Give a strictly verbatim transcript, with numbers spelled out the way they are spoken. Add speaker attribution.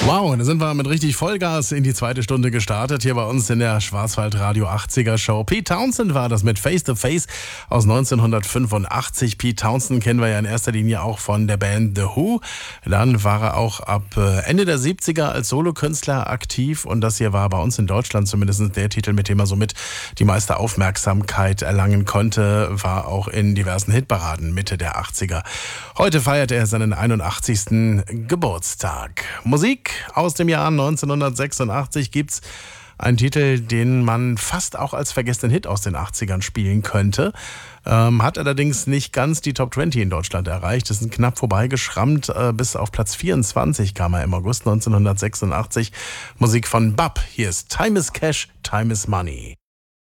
Speaker 1: Wow, da sind wir mit richtig Vollgas in die zweite Stunde gestartet, hier bei uns in der Schwarzwaldradio achtziger Show. Pete Townshend war das mit Face to Face aus neunzehnhundertfünfundachtzig. Pete Townshend kennen wir ja in erster Linie auch von der Band The Who. Dann war er auch ab Ende der siebziger als Solokünstler aktiv und das hier war bei uns in Deutschland zumindest der Titel, mit dem er somit die meiste Aufmerksamkeit erlangen konnte, war auch in diversen Hitparaden Mitte der achtziger. Heute feiert er seinen einundachtzigsten Geburtstag. Musik aus dem Jahr neunzehnhundertsechsundachtzig gibt's einen Titel, den man fast auch als vergessenen Hit aus den achtzigern spielen könnte. Ähm, hat allerdings nicht ganz die Top zwanzig in Deutschland erreicht. Es ist knapp vorbeigeschrammt. Äh, bis auf Platz vierundzwanzig kam er im August neunzehnhundertsechsundachtzig. Musik von Bab. Hier ist Time is Cash, Time is Money.